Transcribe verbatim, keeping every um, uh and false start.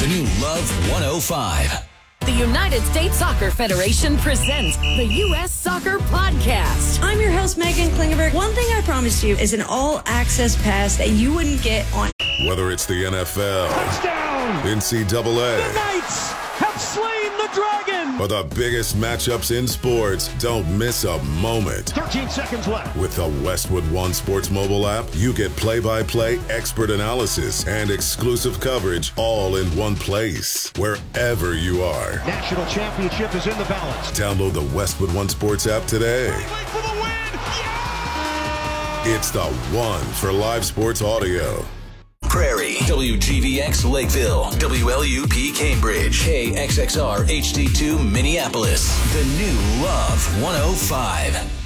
The new Love one oh five. The United States Soccer Federation presents the U S Soccer Podcast. I'm your host, Megan Klingenberg. One thing I promised you is an all-access pass that you wouldn't get on. Whether it's the N F L, touchdown, N C double A, the Knights have slain the dragon, or the biggest matchups in sports, don't miss a moment. thirteen seconds left. With the Westwood One Sports mobile app, you get play-by-play, expert analysis, and exclusive coverage all in one place, wherever you are. National championship is in the balance. Download the Westwood One Sports app today. For the win. Yeah! It's the one for live sports audio. Prairie, W G V X Lakeville, W L U P Cambridge, K X X R H D two Minneapolis. The new Love one oh five.